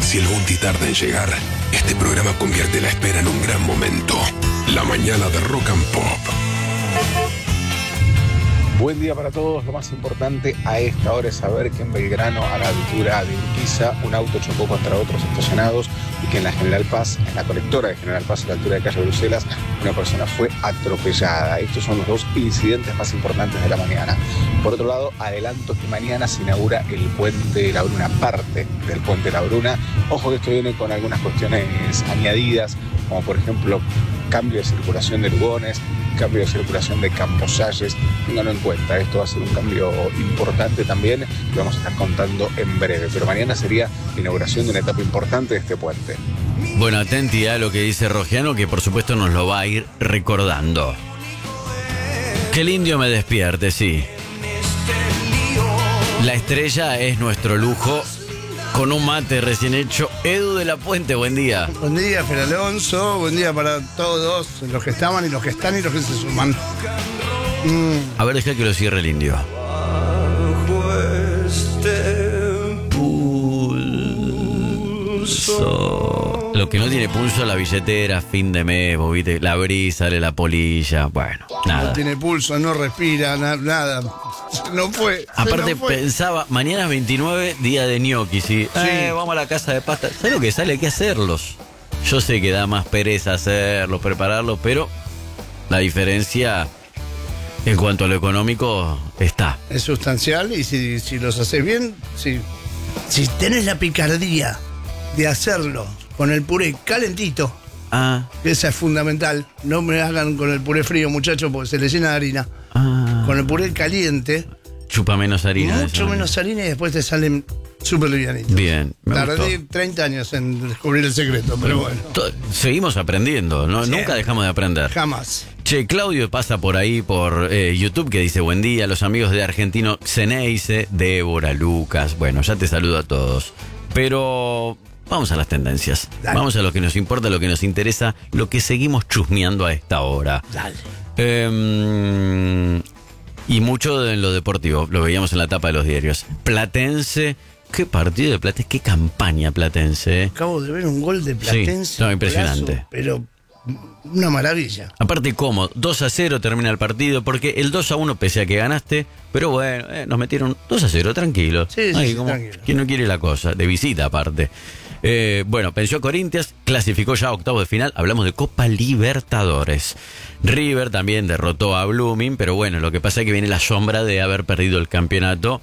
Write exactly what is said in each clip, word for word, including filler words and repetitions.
Si el bondi tarda en llegar, este programa convierte la espera en un gran momento. La mañana de Rock and Pop. Buen día para todos. Lo más importante a esta hora es saber que en Belgrano, a la altura de Urquiza, un auto chocó contra otros estacionados y que en la General Paz, en la colectora de General Paz, a la altura de calle Bruselas, una persona fue atropellada. Estos son los dos incidentes más importantes de la mañana. Por otro lado, adelanto que mañana se inaugura el puente de la Bruna, parte del puente de la Bruna. Ojo que esto viene con algunas cuestiones añadidas, como por ejemplo cambio de circulación de Lugones, cambio de circulación de Camposalles. Ténganlo en cuenta, esto va a ser un cambio importante también, que vamos a estar contando en breve. Pero mañana sería la inauguración de una etapa importante de este puente. Bueno, atenti a lo que dice Rogiano, que por supuesto nos lo va a ir recordando. Que el indio me despierte, sí. La estrella es nuestro lujo, con un mate recién hecho. Edu de la Puente, buen día. Buen día, Fer Alonso. Buen día para todos, los que estaban y los que están y los que se suman. Mm. A ver, deja que lo cierre el indio. Pulso. Lo que no tiene pulso, la billetera, fin de mes, vos viste, la brisa, sale la polilla. Bueno, nada. No tiene pulso, no respira, na- nada. No fue. Aparte no fue. pensaba, mañana es veintinueve, día de gnocchi, ¿sí? Sí. Eh, vamos a la casa de pasta. ¿Sabes lo que sale? Hay que hacerlos. Yo sé que da más pereza hacerlos, prepararlos, pero la diferencia en cuanto a lo económico está. Es sustancial y si, si los haces bien, si, si tenés la picardía de hacerlo con el puré calentito, Ah, esa es fundamental. No me hagan con el puré frío, muchachos, porque se le llena de harina. ah. Con el puré caliente, Chupa menos harina. mucho eso. menos harina y después te salen súper livianitos. Bien, me Tardé gustó. treinta años en descubrir el secreto, pero bueno, To- Seguimos aprendiendo, ¿no? Siempre. Nunca dejamos de aprender. jamás. Che, Claudio pasa por ahí, por eh, YouTube, que dice buen día, los amigos de Argentino Xeneize, Débora, Lucas, bueno, ya te saludo a todos. Pero vamos a las tendencias, Dale. vamos a lo que nos importa, lo que nos interesa, lo que seguimos chusmeando a esta hora. Dale. Eh, y mucho en lo deportivo, lo veíamos en la tapa de los diarios. Platense, qué partido de Platense, qué campaña Platense. eh. Acabo de ver un gol de Platense. Sí, no, impresionante. golazo, pero una maravilla. Aparte, ¿cómo? dos a cero termina el partido, porque el dos a uno, pese a que ganaste, pero bueno, eh, nos metieron dos a cero, tranquilo. Sí, sí, Ahí, sí, como, tranquilo. ¿quién no quiere la cosa? De visita, aparte. Eh, bueno, venció a Corinthians, clasificó ya a octavos de final, hablamos de Copa Libertadores. River también derrotó a Blooming, pero bueno, lo que pasa es que viene la sombra de haber perdido el campeonato,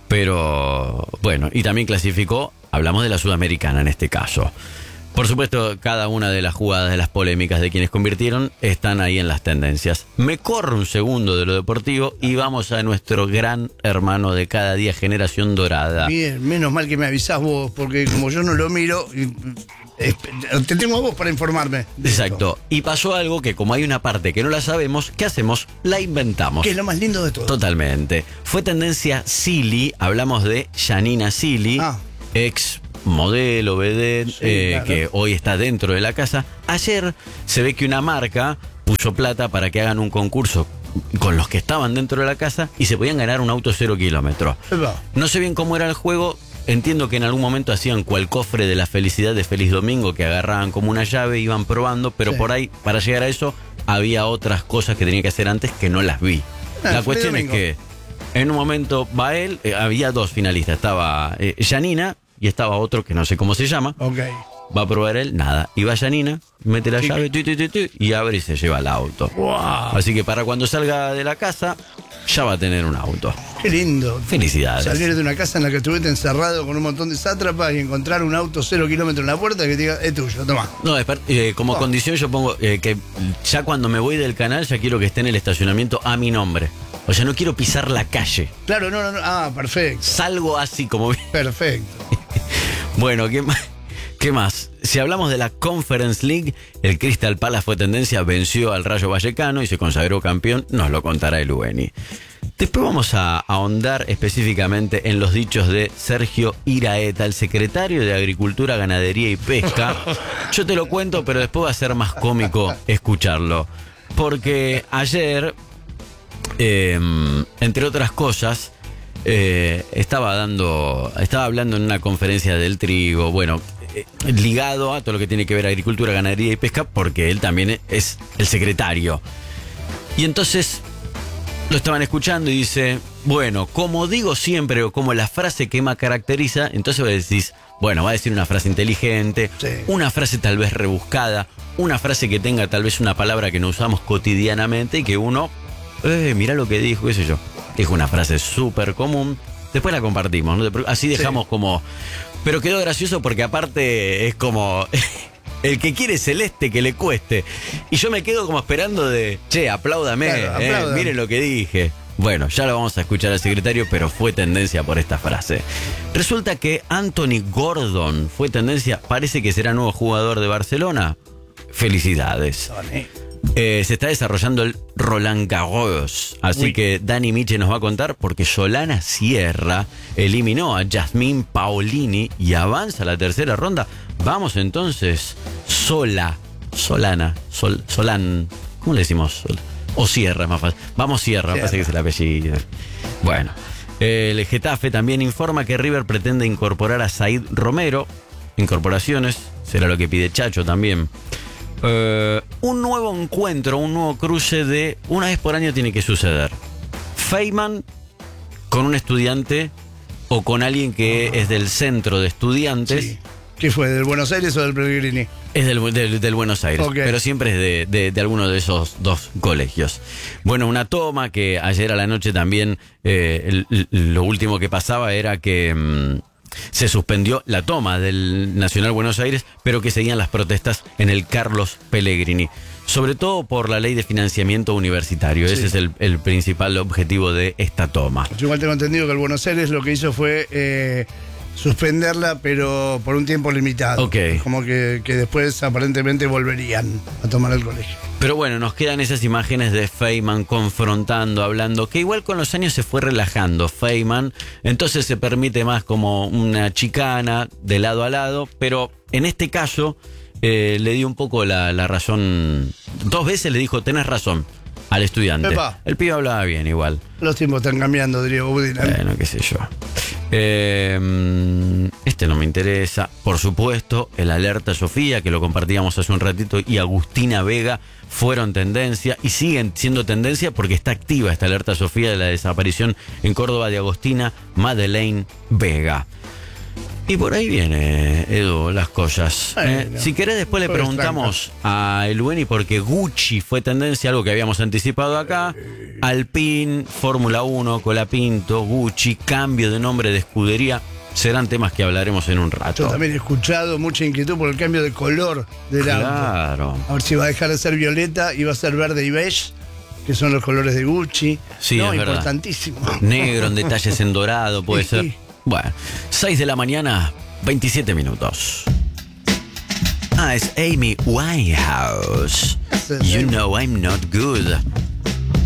pero bueno, y también clasificó, hablamos de la Sudamericana en este caso. Por supuesto, cada una de las jugadas, de las polémicas de quienes convirtieron, están ahí en las tendencias. Me corro un segundo de lo deportivo y vamos a nuestro gran hermano de cada día, Generación Dorada. Bien, menos mal que me avisás vos, porque como yo no lo miro, y- eh, te tengo a vos para informarme. de esto. Exacto. Y pasó algo que, como hay una parte que no la sabemos, ¿qué hacemos? La inventamos. Que es lo más lindo de todo. Totalmente. Fue tendencia Silly, hablamos de Janina Silly, Ah. ex modelo, vedette, Sí, eh, claro. que hoy está dentro de la casa. Ayer se ve que una marca puso plata para que hagan un concurso con los que estaban dentro de la casa y se podían ganar un auto cero kilómetros. Epa. No sé bien cómo era el juego. Entiendo que en algún momento hacían cual cofre de la felicidad de Feliz Domingo, que agarraban como una llave, iban probando, pero Sí. por ahí, para llegar a eso, había otras cosas que tenía que hacer antes que no las vi. Ah, La Feliz cuestión es Domingo. que en un momento va él, eh, había dos finalistas, estaba eh, Janina y estaba otro que no sé cómo se llama. Ok. Va a probar él, nada. Y va Janina, mete la llave, tu, tu, tu, tu, y abre y se lleva el auto. Wow. Así que para cuando salga de la casa, ya va a tener un auto. Qué lindo. Felicidades. Salir de una casa en la que estuviste encerrado con un montón de sátrapas y encontrar un auto cero kilómetros en la puerta que te diga, es tuyo, toma. No, esper- eh, como Oh. condición yo pongo eh, que ya cuando me voy del canal ya quiero que esté en el estacionamiento a mi nombre. O sea, no quiero pisar la calle. Claro, no, no, no. Ah, perfecto. Salgo así como... Perfecto. Bueno, ¿qué más? ¿Qué más? Si hablamos de la Conference League, el Crystal Palace fue tendencia, venció al Rayo Vallecano y se consagró campeón, nos lo contará el U E N I. Después vamos a ahondar específicamente en los dichos de Sergio Iraeta, el secretario de Agricultura, Ganadería y Pesca. Yo te lo cuento, pero después va a ser más cómico escucharlo. Porque ayer, eh, entre otras cosas, eh, estaba dando, estaba hablando en una conferencia del trigo. Bueno, eh, ligado a todo lo que tiene que ver agricultura, ganadería y pesca, porque él también es el secretario. Y entonces lo estaban escuchando y dice, bueno, como digo siempre, o como la frase que más caracteriza, entonces vos decís, bueno, va a decir una frase inteligente, Sí. una frase tal vez rebuscada, una frase que tenga tal vez una palabra que no usamos cotidianamente y que uno, eh, mirá lo que dijo, qué sé yo. Dijo una frase súper común, después la compartimos, ¿no? Así dejamos Sí. como... Pero quedó gracioso porque aparte es como... El que quiere celeste que le cueste. Y yo me quedo como esperando de, che, apláudame, Claro, eh, aplaudan. miren lo que dije. Bueno, ya lo vamos a escuchar al secretario, pero fue tendencia por esta frase. Resulta que Anthony Gordon fue tendencia, parece que será nuevo jugador de Barcelona. Felicidades. Tony. Eh, se está desarrollando el Roland Garros, así Uy. que Dani Miche nos va a contar porque Solana Sierra eliminó a Jasmine Paolini y avanza a la tercera ronda. Vamos entonces, Sola, Solana, Sol, Solan, ¿cómo le decimos? Sol- o Sierra es más fácil. Vamos Sierra, me parece que es el apellido. Bueno, eh, el Getafe también informa que River pretende incorporar a Said Romero. Incorporaciones, será lo que pide Chacho también. Eh, un nuevo encuentro, un nuevo cruce de una vez por año tiene que suceder. Feynman con un estudiante o con alguien que es del centro de estudiantes. Sí. ¿Qué fue? ¿Del Buenos Aires o del Pellegrini? Es del, del- del Buenos Aires, Ok. pero siempre es de, de- de alguno de esos dos colegios. Bueno, una toma que ayer a la noche también, eh, el- el- lo último que pasaba era que mm, se suspendió la toma del Nacional Buenos Aires, pero que seguían las protestas en el Carlos Pellegrini. Sobre todo por la ley de financiamiento universitario. Sí. Ese es el, el principal objetivo de esta toma. Yo igual tengo entendido que el Buenos Aires lo que hizo fue eh, suspenderla, pero por un tiempo limitado. Ok. Como que, que después aparentemente volverían a tomar el colegio. Pero bueno, nos quedan esas imágenes de Feynman confrontando, hablando, que igual con los años se fue relajando Feynman, entonces se permite más como una chicana de lado a lado, pero en este caso eh, le dio un poco la, la razón, dos veces le dijo, tenés razón, al estudiante. Epa. El pibe hablaba bien igual. Los tiempos están cambiando, diría Budina. Bueno, qué sé yo. Eh, este no me interesa. Por supuesto, el Alerta Sofía, que lo compartíamos hace un ratito, y Agustina Vega fueron tendencia y siguen siendo tendencia porque está activa esta Alerta Sofía de la desaparición en Córdoba de Agostina Madeleine Vega. Y por ahí viene, Edu, las cosas. Bueno, Eh, si querés, después le todo es preguntamos a Elueni porque Gucci fue tendencia, algo que habíamos anticipado acá. Alpine, Fórmula uno, Colapinto, Gucci, cambio de nombre de escudería. Serán temas que hablaremos en un Yo rato. también he escuchado mucha inquietud por el cambio de color del auto. Claro. A ver si va a dejar de ser violeta y va a ser verde y beige, que son los colores de Gucci. Sí, no, es verdad. importantísimo. Negro en detalles en dorado, puede Sí, ser. sí. Bueno, seis de la mañana, veintisiete minutos. Ah, es Amy Winehouse. Ese es You Amy. know I'm not good.